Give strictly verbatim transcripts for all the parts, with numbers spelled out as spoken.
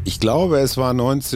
Ich glaube, es war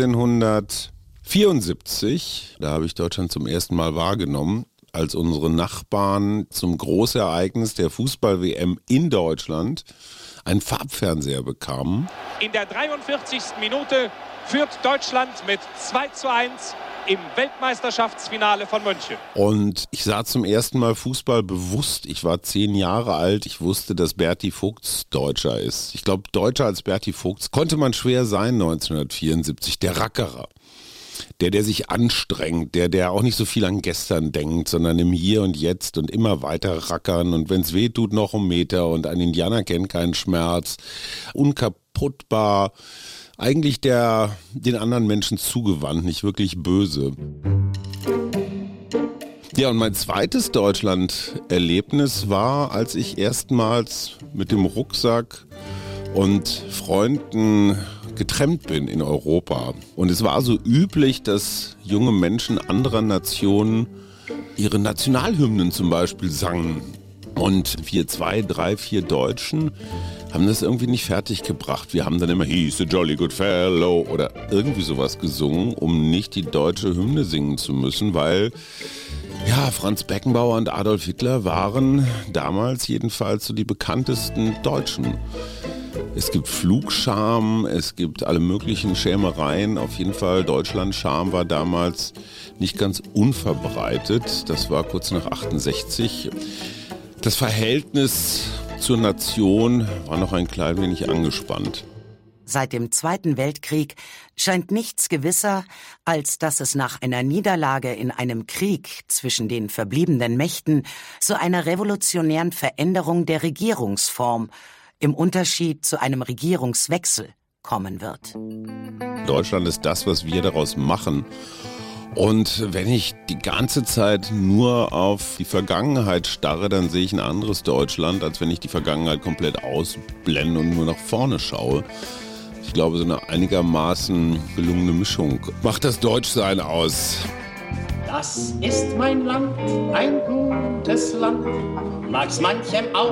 neunzehnhundertvierundsiebzig, da habe ich Deutschland zum ersten Mal wahrgenommen, als unsere Nachbarn zum Großereignis der Fußball-W M in Deutschland einen Farbfernseher bekamen. In der dreiundvierzigsten Minute führt Deutschland mit zwei zu eins im Weltmeisterschaftsfinale von München. Und ich sah zum ersten Mal Fußball bewusst. Ich war zehn Jahre alt. Ich wusste, dass Berti Vogts Deutscher ist. Ich glaube, Deutscher als Berti Vogts konnte man schwer sein neunzehnhundertvierundsiebzig. Der Rackerer. Der, der sich anstrengt, der, der auch nicht so viel an gestern denkt, sondern im Hier und Jetzt und immer weiter rackern und wenn es weh tut, noch einen Meter und ein Indianer kennt keinen Schmerz, unkaputtbar, eigentlich der den anderen Menschen zugewandt, nicht wirklich böse. Ja, und mein zweites Deutschland-Erlebnis war, als ich erstmals mit dem Rucksack und Freunden getrennt bin in Europa. Und es war so üblich, dass junge Menschen anderer Nationen ihre Nationalhymnen zum Beispiel sangen. Und wir zwei, drei, vier Deutschen haben das irgendwie nicht fertiggebracht. Wir haben dann immer "He's a jolly good fellow" oder irgendwie sowas gesungen, um nicht die deutsche Hymne singen zu müssen, weil ja, Franz Beckenbauer und Adolf Hitler waren damals jedenfalls so die bekanntesten Deutschen. Es gibt Flugscham, es gibt alle möglichen Schämereien. Auf jeden Fall Deutschlandscham war damals nicht ganz unverbreitet. Das war kurz nach achtundsechzig. Das Verhältnis zur Nation war noch ein klein wenig angespannt. Seit dem Zweiten Weltkrieg scheint nichts gewisser, als dass es nach einer Niederlage in einem Krieg zwischen den verbliebenen Mächten zu einer revolutionären Veränderung der Regierungsform im Unterschied zu einem Regierungswechsel kommen wird. Deutschland ist das, was wir daraus machen. Und wenn ich die ganze Zeit nur auf die Vergangenheit starre, dann sehe ich ein anderes Deutschland, als wenn ich die Vergangenheit komplett ausblende und nur nach vorne schaue. Ich glaube, so eine einigermaßen gelungene Mischung macht das Deutschsein aus. Das ist mein Land, ein gutes Land, mag's manchem auch